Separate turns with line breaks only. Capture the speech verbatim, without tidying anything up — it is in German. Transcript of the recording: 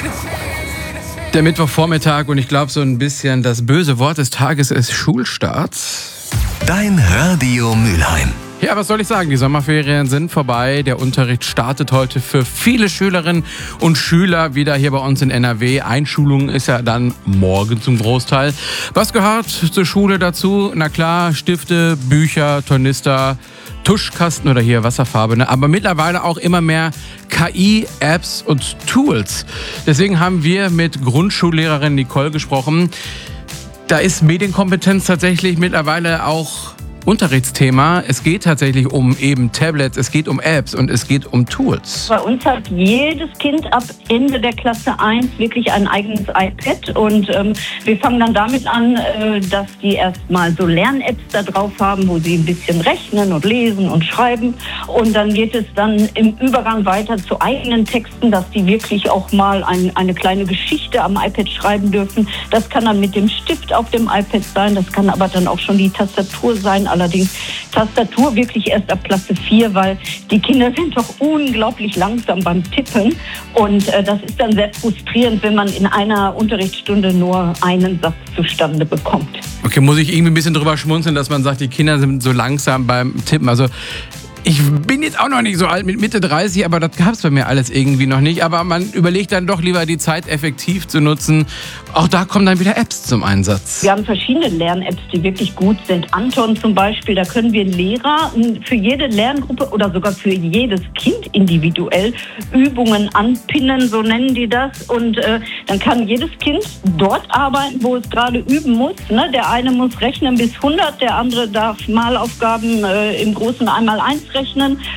Der Mittwochvormittag und ich glaube so ein bisschen das böse Wort des Tages ist Schulstart.
Dein Radio Mülheim.
Ja, was soll ich sagen? Die Sommerferien sind vorbei. Der Unterricht startet heute für viele Schülerinnen und Schüler wieder hier bei uns in N R W. Einschulung ist ja dann morgen zum Großteil. Was gehört zur Schule dazu? Na klar, Stifte, Bücher, Tornister, Tuschkasten oder hier Wasserfarbe, ne? Aber mittlerweile auch immer mehr K I-Apps und Tools. Deswegen haben wir mit Grundschullehrerin Nicole gesprochen. Da ist Medienkompetenz tatsächlich mittlerweile auch Unterrichtsthema. Es geht tatsächlich um eben Tablets, es geht um Apps und es geht um Tools.
Bei uns hat jedes Kind ab Ende der Klasse eins wirklich ein eigenes iPad und ähm, wir fangen dann damit an, äh, dass die erstmal so Lern-Apps da drauf haben, wo sie ein bisschen rechnen und lesen und schreiben und dann geht es dann im Übergang weiter zu eigenen Texten, dass die wirklich auch mal ein, eine kleine Geschichte am iPad schreiben dürfen. Das kann dann mit dem Stift auf dem iPad sein, das kann aber dann auch schon die Tastatur sein. Allerdings Tastatur wirklich erst ab Klasse vier, weil die Kinder sind doch unglaublich langsam beim Tippen. Und äh, das ist dann sehr frustrierend, wenn man in einer Unterrichtsstunde nur einen Satz zustande bekommt.
Okay, muss ich irgendwie ein bisschen drüber schmunzeln, dass man sagt, die Kinder sind so langsam beim Tippen. Also ich bin jetzt auch noch nicht so alt mit Mitte dreißig, aber das gab es bei mir alles irgendwie noch nicht. Aber man überlegt dann doch lieber, die Zeit effektiv zu nutzen. Auch da kommen dann wieder Apps zum Einsatz.
Wir haben verschiedene Lern-Apps, die wirklich gut sind. Anton zum Beispiel, da können wir Lehrer für jede Lerngruppe oder sogar für jedes Kind individuell Übungen anpinnen, so nennen die das. Und äh, dann kann jedes Kind dort arbeiten, wo es gerade üben muss. Ne? Der eine muss rechnen bis hundert, der andere darf Malaufgaben äh, im Großen einmal eins rechnen.